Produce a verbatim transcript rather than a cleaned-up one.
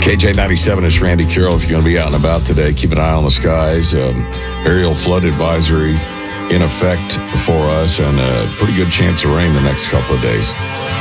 K J ninety-seven is Randy Carroll. If you're going to be out and about today, keep an eye on the skies. Um, aerial flood advisory in effect for us, and a pretty good chance of rain the next couple of days.